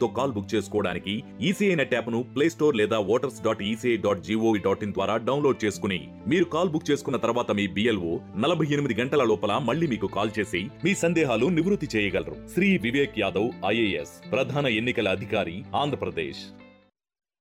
తో call book చేసుకోవడానికి ECI net app ను ప్లే స్టోర్ లేదా voters.eci.gov.in ద్వారా డౌన్లోడ్ చేసుకుని మీరు కాల్ బుక్ చేసుకున్న తర్వాత మీ BLO 48 గంటల లోపల మళ్ళీ మీకు కాల్ చేసి మీ సందేహాలు నివృత్తి చేయగలరు. శ్రీ వివేక్ యాదవ్, IAS, ప్రధాన ఎన్నికల అధికారి, ఆంధ్రప్రదేశ్.